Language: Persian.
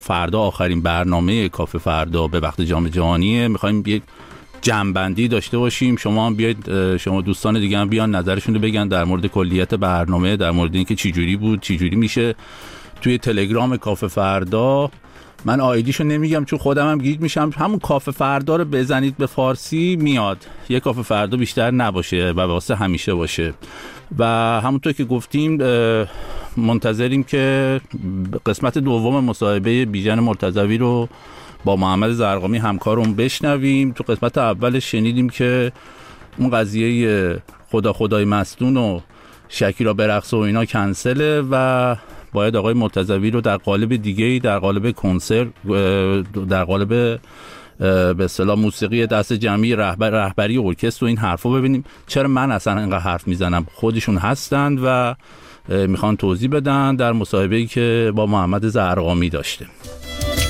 فردا آخرین برنامه کافه فردا به وقت جام جهانیه. میخوایم یک جمع‌بندی داشته باشیم، شما هم بیاید، شما دوستان دیگه هم بیان نظرشون رو بگن در مورد کلیت برنامه، در مورد اینکه چی جوری بود، چی جوری میشه. توی تلگرام کافه فردا، من آیدیشو نمیگم چون خودم هم گیج میشم، همون کافه فردا رو بزنید به فارسی میاد. یه کافه فردا بیشتر نباشه و واسه همیشه باشه. و همونطور که گفتیم منتظریم که قسمت دوم مصاحبه بیژن مرتضوی رو با محمد زرقامی همکارم بشنویم. تو قسمت اول شنیدیم که اون قضیه خدای مستون و شکیرا برقص و اینا کنسله و باید آقای مرتضوی رو در قالب دیگه‌ای، در قالب کنسرت، در قالب به اصطلاح موسیقی دست جمعی رهبری ارکستر و این حرفا ببینیم. چرا من اصلا اینقدر حرف میزنم؟ خودشون هستند و میخوان توضیح بدن در مصاحبه‌ای که با محمد زرقامی داشته.